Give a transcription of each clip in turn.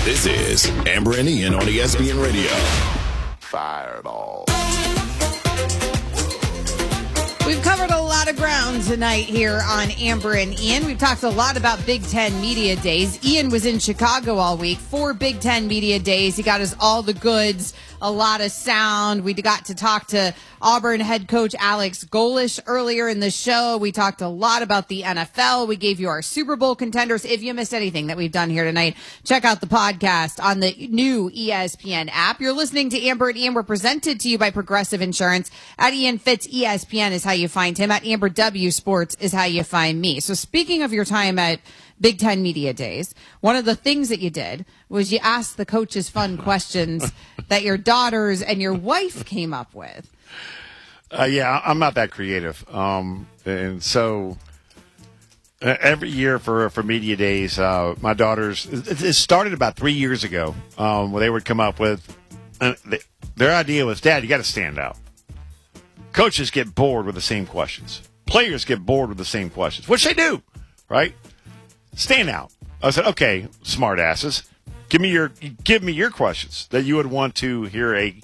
This is Amber and Ian on ESPN Radio. Fireball. We've covered a lot of ground tonight here on Amber and Ian. We've talked a lot about Big Ten Media Days. Ian was in Chicago all week for Big Ten Media Days. He got us all the goods, a lot of sound. We got to talk to Auburn head coach Alex Golesh earlier in the show. We talked a lot about the NFL. We gave you our Super Bowl contenders. If you missed anything that we've done here tonight, check out the podcast on the new ESPN app. You're listening to Amber and Ian. We're presented to you by Progressive Insurance. At Ian Fitz, ESPN is how you find him. At Amber W Sports is how you find me. So speaking of your time at Big Ten Media Days, one of the things that you did was you asked the coaches fun questions that your daughters and your wife came up with. Yeah, I'm not that creative. And so every year for Media Days, my daughters, it started about 3 years ago, where they would come up with, their idea was, Dad, you got to stand out. Coaches get bored with the same questions. Players get bored with the same questions, which they do, right? Stand out. I said, okay, smart asses, give me your questions that you would want to hear a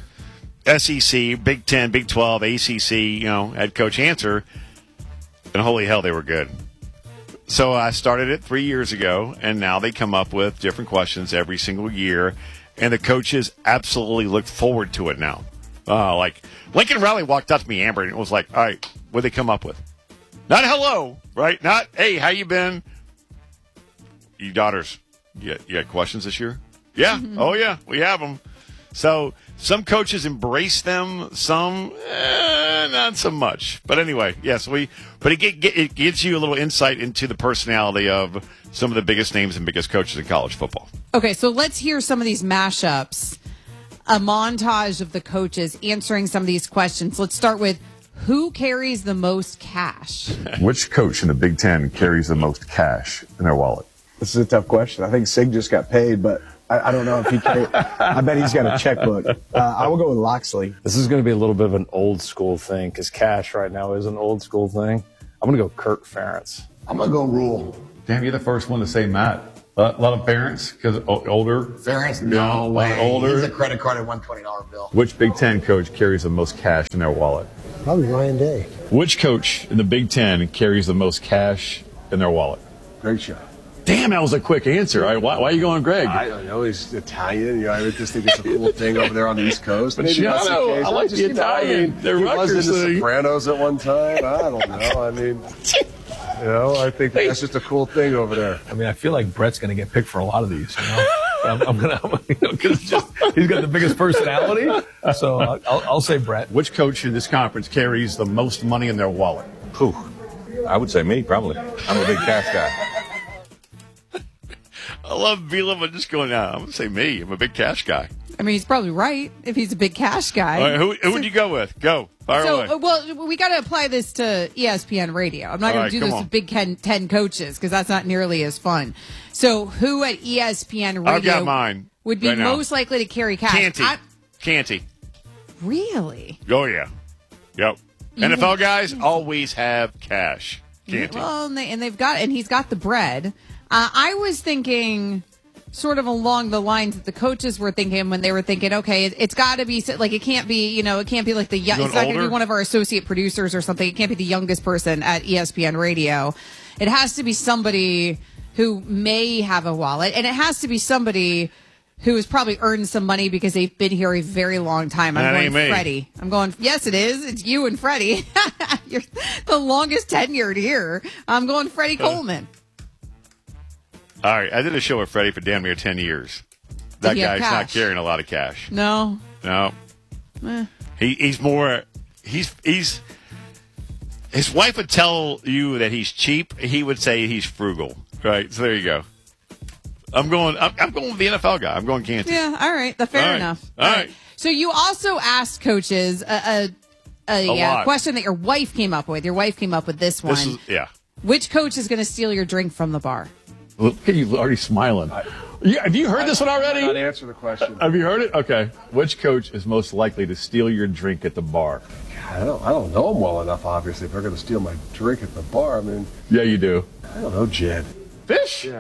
SEC, Big 10, Big 12, ACC, head coach answer. And holy hell, they were good. So I started it 3 years ago, and now they come up with different questions every single year, and the coaches absolutely look forward to it now. Like Lincoln Riley walked up to me, Amber, and it was like, all right, what'd they come up with? Not hello, right? Not, hey, how you been? You daughters, you had questions this year? Yeah. Mm-hmm. Oh, yeah, we have them. So some coaches embrace them, some not so much. But anyway, yes, but it gives you a little insight into the personality of some of the biggest names and biggest coaches in college football. Okay, so let's hear some of these mashups, a montage of the coaches answering some of these questions. Let's start with, who carries the most cash? Which coach in the Big Ten carries the most cash in their wallet? This is a tough question. I think Sig just got paid, but I don't know if he can. I bet he's got a checkbook. I will go with Loxley. This is going to be a little bit of an old school thing because cash right now is an old school thing. I'm going to go Kirk Ferentz. I'm going to go Rule. Damn, you're the first one to say Matt. A lot of parents because older. Ferentz? No way. Older. He's a credit card and $120 bill. Which Big Ten coach carries the most cash in their wallet? Probably Ryan Day. Which coach in the Big Ten carries the most cash in their wallet? Great shot. Damn, that was a quick answer. Why are you going Greg? I don't know. He's Italian. I just think it's a cool thing over there on the East Coast. But I like the Italian. They're he was in the thing. Sopranos at one time. I don't know. I mean, I think that's just a cool thing over there. I mean, I feel like Brett's going to get picked for a lot of these. I'm gonna, because he's got the biggest personality. So I'll say Brett. Which coach in this conference carries the most money in their wallet? Whew. I would say me, probably. I'm a big cash guy. I love Bielema just going out. I'm going to say me. I'm a big cash guy. I mean, he's probably right if he's a big cash guy. All right, who would you go with? Go. Fire away. Well, we got to apply this to ESPN Radio. I'm not going to do this with Big Ten coaches because that's not nearly as fun. So who at ESPN Radio I've got mine would be most likely to carry cash? Canty. Really? Oh, yeah. Yep. NFL guys always have cash. Canty. Well, and he's got the bread. I was thinking sort of along the lines that the coaches were thinking when they were thinking, okay, it's got to be like, it can't be like the young, it's not going to be one of our associate producers or something. It can't be the youngest person at ESPN Radio. It has to be somebody who may have a wallet, and it has to be somebody who has probably earned some money because they've been here a very long time. I'm going Freddie. Yes, it is. It's you and Freddie. You're the longest tenured here. I'm going Freddie Coleman. All right, I did a show with Freddie for damn near 10 years. That guy's not carrying a lot of cash. No. He's his wife would tell you that he's cheap. He would say he's frugal. Right, so there you go. I'm going with the NFL guy. I'm going Canty. Yeah, all right. Fair enough. All right. So you also asked coaches a question that your wife came up with. Your wife came up with this one. Which coach is going to steal your drink from the bar? Look at you already smiling. Have you heard this one already? I'm not answer the question. Have you heard it? Okay. Which coach is most likely to steal your drink at the bar? I don't know him well enough, obviously, if they're going to steal my drink at the bar. I mean... Yeah, you do. I don't know, Jed. Fish? Yeah, I don't know.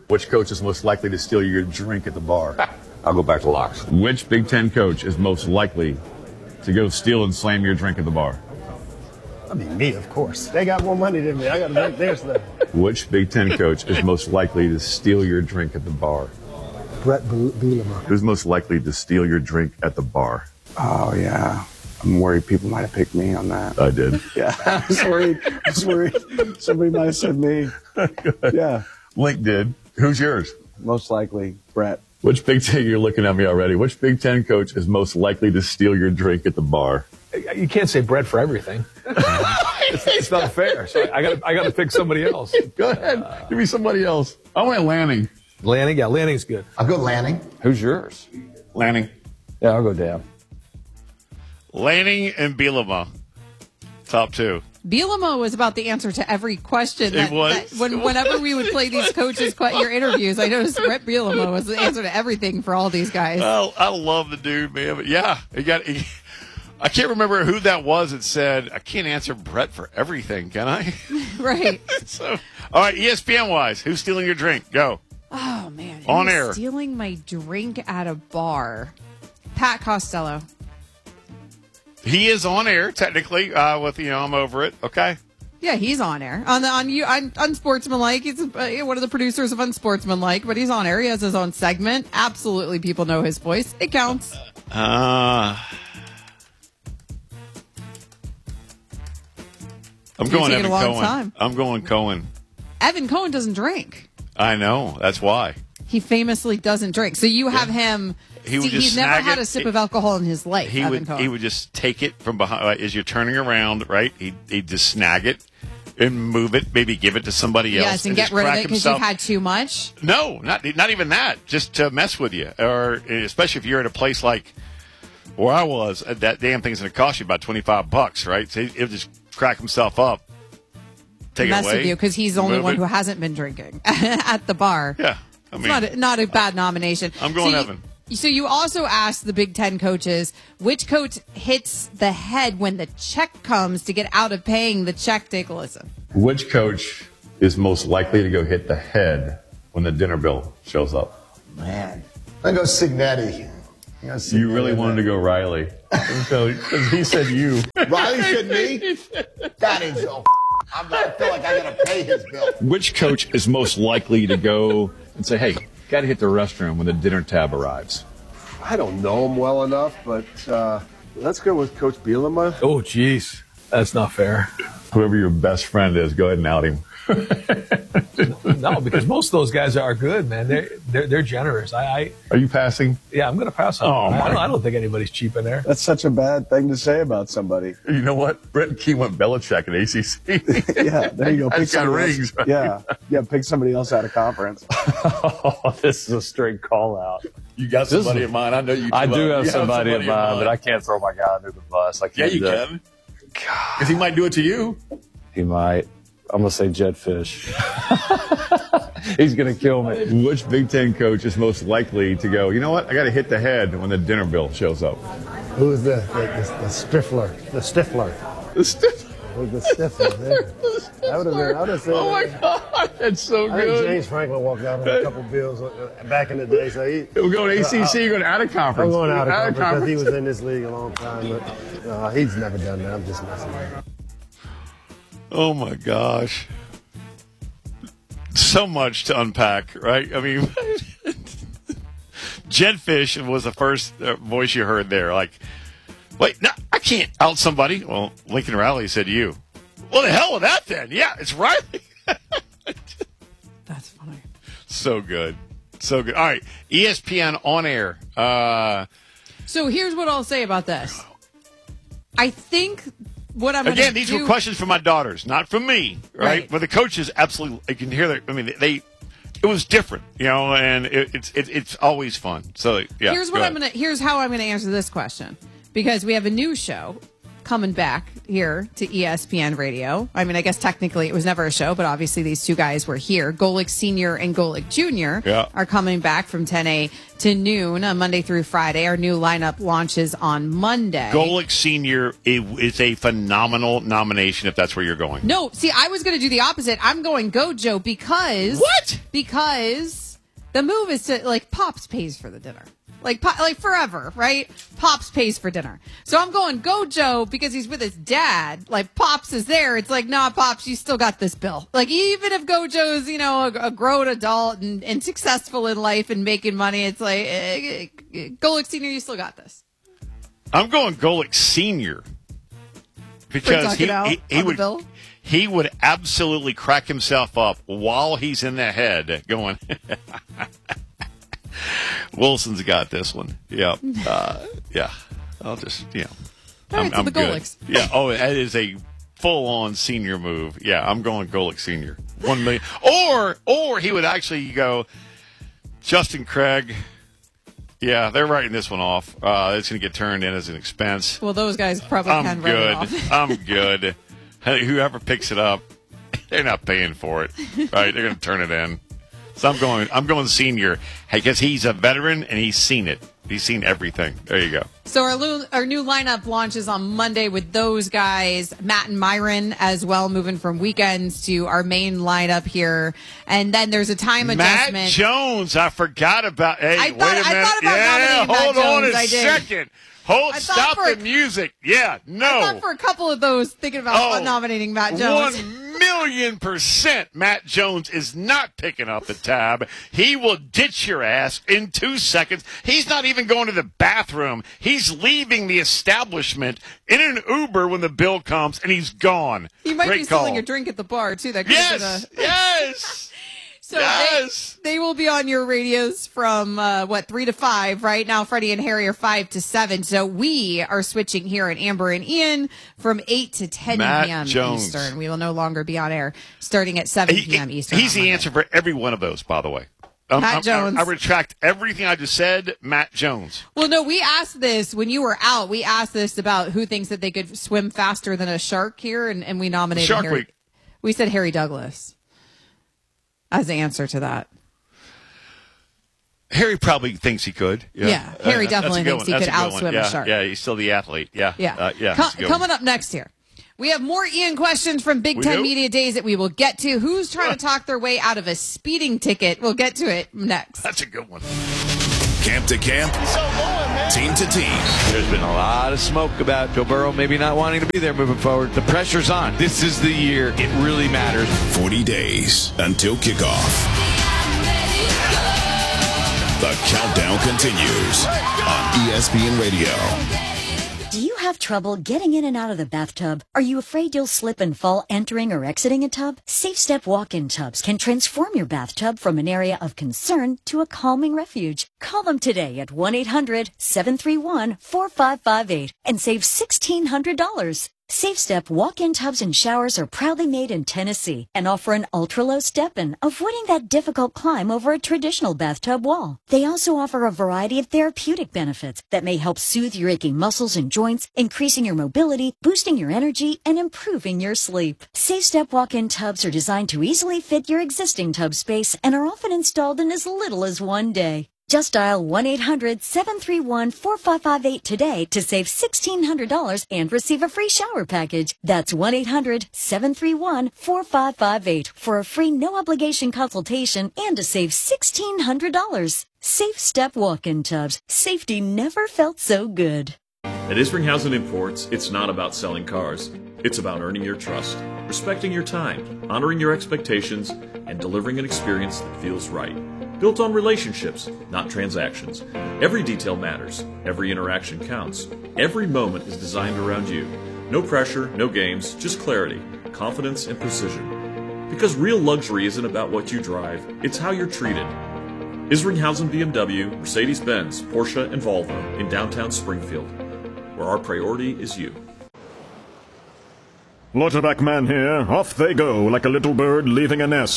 Which coach is most likely to steal your drink at the bar? I'll go back to locks. Which Big Ten coach is most likely to go steal and slam your drink at the bar? I mean, me, of course. They got more money than me. I got to drink their stuff. Which Big Ten coach is most likely to steal your drink at the bar? Brett Bielema. Who's most likely to steal your drink at the bar? Oh, yeah. I'm worried people might have picked me on that. I did. Yeah, I was worried. Somebody might have said me. Yeah. Link did. Who's yours? Most likely, Brett. Which Big Ten, you're looking at me already, which Big Ten coach is most likely to steal your drink at the bar? You can't say Brett for everything. It's not fair. So I got to pick somebody else. Go ahead. Give me somebody else. I want Lanning. Lanning, yeah, Lanning's good. I'll go Lanning. Who's yours? Lanning. Yeah, I'll go Dab. Lanning and Bielema, top two. Bielema was about the answer to every question. It was. Whenever we would play these coaches' your interviews, I noticed Brett Bielema was the answer to everything for all these guys. Well, I love the dude, man. But yeah, I can't remember who that was that said, I can't answer Brett for everything, can I? Right. So, all right, ESPN-wise, who's stealing your drink? Go. Oh, man. On Who's air. stealing my drink at a bar? Pat Costello. He is on air, technically, with, I'm over it, okay? Yeah, he's on air. On Unsportsmanlike. He's one of the producers of Unsportsmanlike, but he's on air. He has his own segment. Absolutely, people know his voice. It counts. I'm going Evan Cohen. I'm going Cohen. Evan Cohen doesn't drink. I know. That's why. He famously doesn't drink. So you have him. He's never had a sip of alcohol in his life. He would just take it from behind as you're turning around, right? He'd just snag it and move it, maybe give it to somebody else. Yes, and get rid of it because you've had too much. No, not even that. Just to mess with you, or especially if you're at a place like where I was. That damn thing's going to cost you about $25, right? So he'll just crack himself up, take mess it away, with you because he's the only one who hasn't been drinking at the bar. Yeah, I mean, it's not a bad nomination. I'm going Evan. So you also asked the Big Ten coaches, which coach hits the head when the check comes to get out of paying the check? Take a listen. Which coach is most likely to go hit the head when the dinner bill shows up? Man, I go Signetti. You really wanted to go Riley. Because he said you. Riley said me? That is so I feel like I got to pay his bill. Which coach is most likely to go and say, hey, got to hit the restroom when the dinner tab arrives? I don't know him well enough, but let's go with Coach Bielema. Oh, jeez. That's not fair. Whoever your best friend is, go ahead and out him. No, because most of those guys are good, man. They're generous. Are you passing? Yeah, I'm going to pass on. I don't think anybody's cheap in there. That's such a bad thing to say about somebody. You know what? Brett Key went Belichick at ACC. Yeah, there you go. Pick somebody rings, else. Right? Yeah, pick somebody else out of conference. Oh, this is a straight call out. You got somebody in mind. I know you do. I do have somebody in mind, but I can't throw my guy under the bus. I can't. Yeah, you can. Because he might do it to you. He might. I'm going to say Jedd Fisch. He's going to kill me. Which Big Ten coach is most likely to go, you know what, I got to hit the head when the dinner bill shows up? Who is the Stifler? The Stifler. The Stifler. Who's the Stifler? There. I would have said. Oh, my God. That's so I good. think James Franklin walked out on a couple bills back in the day. So we're going ACC, you're going out of conference. I'm going out of conference because he was in this league a long time. But he's never done that. I'm just messing with him. Oh, my gosh. So much to unpack, right? I mean, Jedd Fisch was the first voice you heard there. Like, wait, no, I can't out somebody. Well, Lincoln Riley said you. Well, the hell with that then. Yeah, it's Riley. That's funny. So good. So good. All right, ESPN on air. So here's what I'll say about this. I think what I'm again, these were questions from my daughters, not from me, right? But the coaches absolutely, you can hear that. I mean, it was different, and it's always fun. So yeah, here's how I'm gonna answer this question, because we have a new show coming back here to ESPN Radio. I mean, I guess technically it was never a show, but obviously these two guys were here. Golic Sr. and Golic Jr. Are coming back from 10 to noon on Monday through Friday. Our new lineup launches on Monday. Golic Sr. is a phenomenal nomination if that's where you're going. No, see, I was going to do the opposite. I'm going Gojo because... What? Because the move is to, like, Pops pays for the dinner. Like forever, right? Pops pays for dinner. So I'm going Gojo because he's with his dad. Like, Pops is there. It's like, nah, Pops, you still got this bill. Like, even if Gojo's, you know, a grown adult and successful in life and making money, it's like, Golic Sr., you still got this. I'm going Golic Sr. because he would absolutely crack himself up while he's in the head going, Wilson's got this one. Yeah. Yeah. I'll just, I'm the good. Golics. Yeah. Oh, that is a full-on senior move. Yeah, I'm going Golic Sr. 1 million. Or he would actually go, Justin Craig. Yeah, they're writing this one off. It's going to get turned in as an expense. Well, those guys probably can write it off. I'm good. Hey, whoever picks it up, they're not paying for it, right? They're going to turn it in. So I'm going senior because he's a veteran and he's seen it. He's seen everything. There you go. So our new lineup launches on Monday with those guys, Matt and Myron as well, moving from weekends to our main lineup here. And then there's a time adjustment. Matt Jones, I forgot about. Hey, I thought about nominating hold Matt on Jones. a second. Stop the music. Yeah, no. I thought for a couple of those thinking about nominating Matt Jones. 1,000,000% Matt Jones is not picking up the tab. He will ditch your ass in 2 seconds. He's not even going to the bathroom. He's leaving the establishment in an Uber when the bill comes, and he's gone. He might be stealing a drink at the bar, too. That Yes! So they will be on your radios from, 3 to 5. Right now, Freddie and Harry are 5 to 7. So we are switching here at Amber and Ian from 8 to 10 p.m. Jones. Eastern. We will no longer be on air starting at 7 p.m. Eastern. He's the answer for every one of those, by the way. Matt Jones. I retract everything I just said. Matt Jones. Well, no, we asked this when you were out. We asked this about who thinks that they could swim faster than a shark here, and we nominated Shark Harry. Week. We said Harry Douglas as the answer to that. Harry probably thinks he could. Yeah, Harry definitely thinks he could outswim a shark. Yeah, he's still the athlete. Yeah. Coming up next here, we have more Ian questions from Big Ten Media Days that we will get to. Who's trying to talk their way out of a speeding ticket? We'll get to it next. That's a good one. Camp to camp, team to team. There's been a lot of smoke about Joe Burrow maybe not wanting to be there moving forward. The pressure's on. This is the year. It really matters. 40 days until kickoff. The countdown continues on ESPN Radio. Do you have trouble getting in and out of the bathtub? Are you afraid you'll slip and fall entering or exiting a tub? Safe Step walk-in tubs can transform your bathtub from an area of concern to a calming refuge. Call them today at 1-800-731-4558 and save $1,600. Safe Step walk-in tubs and showers are proudly made in Tennessee and offer an ultra-low step-in, avoiding that difficult climb over a traditional bathtub wall. They also offer a variety of therapeutic benefits that may help soothe your aching muscles and joints, increasing your mobility, boosting your energy, and improving your sleep. Safe Step walk-in tubs are designed to easily fit your existing tub space and are often installed in as little as 1 day. Just dial 1-800-731-4558 today to save $1,600 and receive a free shower package. That's 1-800-731-4558 for a free no-obligation consultation and to save $1,600. Safe Step walk-in tubs. Safety never felt so good. At Isringhausen Imports, it's not about selling cars. It's about earning your trust, respecting your time, honoring your expectations, and delivering an experience that feels right. Built on relationships, not transactions. Every detail matters. Every interaction counts. Every moment is designed around you. No pressure, no games, just clarity, confidence, and precision. Because real luxury isn't about what you drive, it's how you're treated. Isringhausen BMW, Mercedes-Benz, Porsche, and Volvo in downtown Springfield, where our priority is you. Lauterbach man here, off they go like a little bird leaving a nest.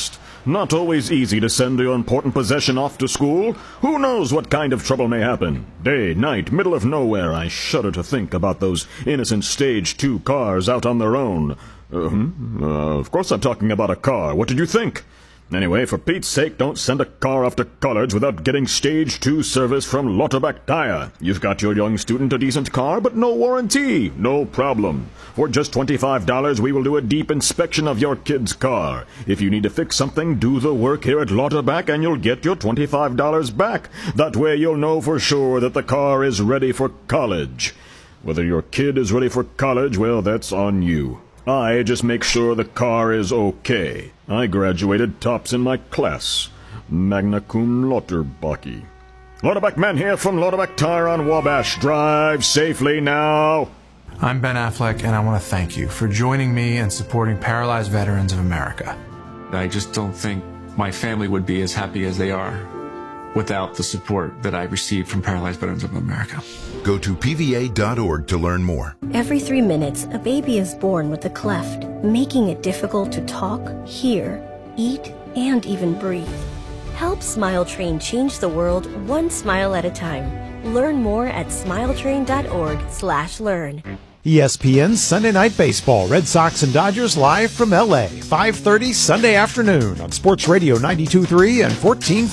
Not always easy to send your important possession off to school. Who knows what kind of trouble may happen? Day, night, middle of nowhere. I shudder to think about those innocent Stage 2 cars out on their own. Of course I'm talking about a car. What did you think? Anyway, for Pete's sake, don't send a car off to college without getting Stage 2 service from Lauterbach Tire. You've got your young student a decent car, but no warranty. No problem. For just $25, we will do a deep inspection of your kid's car. If you need to fix something, do the work here at Lauterbach and you'll get your $25 back. That way you'll know for sure that the car is ready for college. Whether your kid is ready for college, well, that's on you. I just make sure the car is okay. I graduated tops in my class. Magna cum Lauterbach. Lauterbach men here from Lauterbach Tire on Wabash. Drive safely now. I'm Ben Affleck, and I want to thank you for joining me and supporting Paralyzed Veterans of America. I just don't think my family would be as happy as they are without the support that I received from Paralyzed Veterans of America. Go to PVA.org to learn more. Every 3 minutes, a baby is born with a cleft, making it difficult to talk, hear, eat, and even breathe. Help Smile Train change the world one smile at a time. Learn more at smiletrain.org/learn. ESPN Sunday Night Baseball. Red Sox and Dodgers live from L.A. 5:30 Sunday afternoon on Sports Radio 92.3 and 14.